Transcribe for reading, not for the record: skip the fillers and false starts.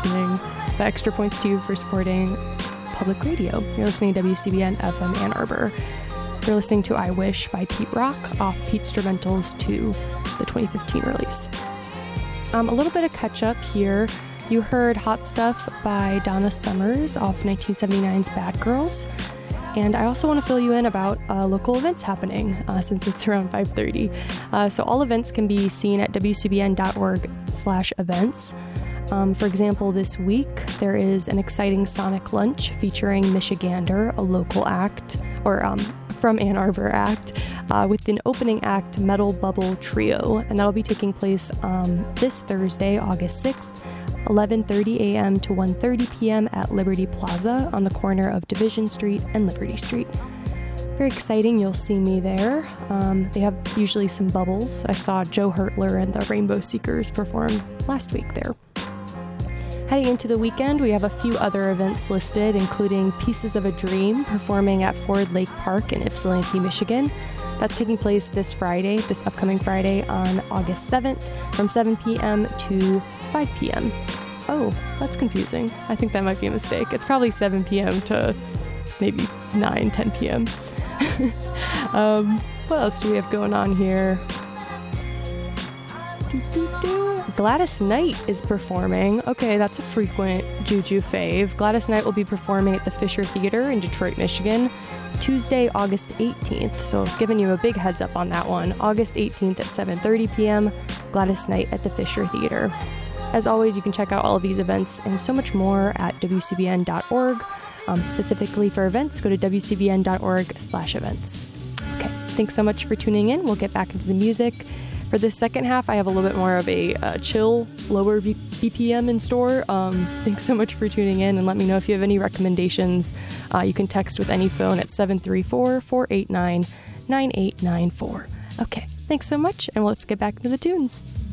listening. The extra points to you for supporting public radio. You're listening to WCBN FM Ann Arbor. You're listening to I Wish by Pete Rock off Petestrumentals 2, the 2015 release. A little bit of catch-up here. You heard Hot Stuff by Donna Summers off 1979's Bad Girls. And I also want to fill you in about local events happening since it's around 5:30. So all events can be seen at wcbn.org/events. For example, this week there is an exciting Sonic Lunch featuring Michigander, a local act, or from Ann Arbor act, with an opening act, Metal Bubble Trio. And that'll be taking place this Thursday, August 6th. 11:30 a.m. to 1:30 p.m. at Liberty Plaza on the corner of Division Street and Liberty Street. Very exciting. You'll see me there. They have usually some bubbles. I saw Joe Hertler and the Rainbow Seekers perform last week there. Heading into the weekend, we have a few other events listed, including Pieces of a Dream performing at Ford Lake Park in Ypsilanti, Michigan. That's taking place this upcoming Friday on August 7th from 7 p.m. to 5 p.m. Oh, that's confusing. I think that might be a mistake. It's probably 7 p.m. to maybe 9, 10 p.m. What else do we have going on here? Gladys Knight is performing. Okay, that's a frequent Juju fave. Gladys Knight will be performing at the Fisher Theater in Detroit, Michigan, Tuesday, August 18th. So giving you a big heads up on that one. August 18th at 7:30 p.m., Gladys Knight at the Fisher Theater. As always, you can check out all of these events and so much more at wcbn.org. Specifically for events, go to wcbn.org/events. Okay, thanks so much for tuning in. We'll get back into the music. For this second half, I have a little bit more of a chill, lower BPM in store. Thanks so much for tuning in, and let me know if you have any recommendations. You can text with any phone at 734-489-9894. Okay, thanks so much, and let's get back to the tunes.